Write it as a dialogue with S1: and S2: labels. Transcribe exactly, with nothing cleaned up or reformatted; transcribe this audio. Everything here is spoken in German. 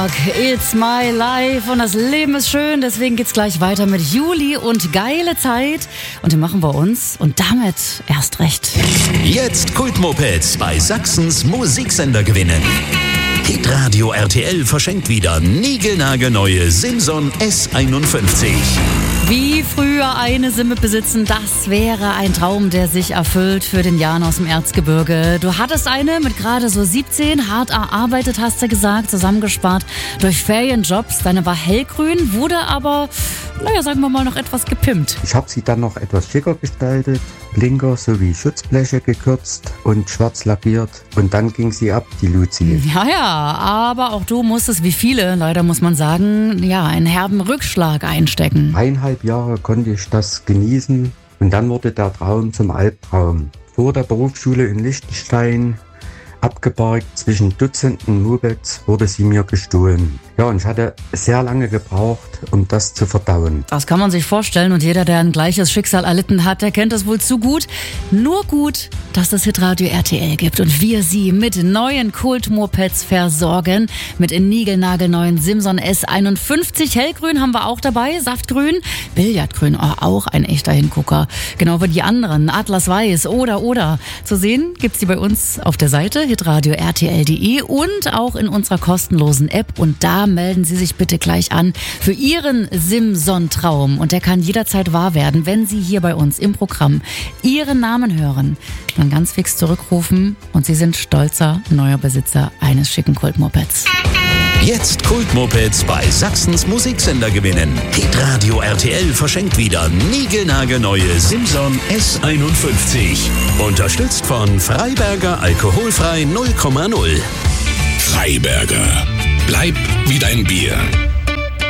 S1: Tag. It's my life und das Leben ist schön. Deswegen geht's gleich weiter mit Juli und geile Zeit. Und die machen wir uns und damit erst recht.
S2: Jetzt Kultmopeds bei Sachsens Musiksender gewinnen. Hitradio R T L verschenkt wieder niegelnagelneue Simson S einundfünfzig.
S1: Wie früher eine Simme besitzen, das wäre ein Traum, der sich erfüllt für den Jan aus dem Erzgebirge. Du hattest eine mit gerade so siebzehn, hart erarbeitet, hast du gesagt, zusammengespart durch Ferienjobs. Deine war hellgrün, wurde aber, naja, sagen wir mal, noch etwas gepimpt.
S3: Ich habe sie dann noch etwas schicker gestaltet, Blinker sowie Schutzbleche gekürzt und schwarz lackiert. Und dann ging sie ab, die Luzi.
S1: Ja, ja, aber auch du musstest, wie viele, leider muss man sagen, ja, einen herben Rückschlag einstecken.
S3: Eineinhalb Jahre konnte ich das genießen und dann wurde der Traum zum Albtraum. Vor der Berufsschule in Liechtenstein, abgeparkt zwischen Dutzenden Mopeds, wurde sie mir gestohlen. Ja, und ich hatte sehr lange gebraucht, um das zu verdauen.
S1: Das kann man sich vorstellen und jeder, der ein gleiches Schicksal erlitten hat, der kennt das wohl zu gut. Nur gut, dass es Hitradio R T L gibt und wir sie mit neuen Kult-Mopeds versorgen. Mit niegelnagelneuen Simson S einundfünfzig. Hellgrün haben wir auch dabei, Saftgrün, Billardgrün, oh, auch ein echter Hingucker. Genau wie die anderen, Atlas Weiß oder oder. Zu sehen gibt's die bei uns auf der Seite hitradio r t l punkt d e und auch in unserer kostenlosen App und da melden Sie sich bitte gleich an für Ihren Simson-Traum. Und der kann jederzeit wahr werden, wenn Sie hier bei uns im Programm Ihren Namen hören. Dann ganz fix zurückrufen und Sie sind stolzer neuer Besitzer eines schicken Kultmopeds.
S2: Jetzt Kultmopeds bei Sachsens Musiksender gewinnen. Hitradio R T L verschenkt wieder niegelnagelneue Simson S einundfünfzig. Unterstützt von Freiberger Alkoholfrei null Komma null.
S4: Freiberger. Bleib wie dein Bier.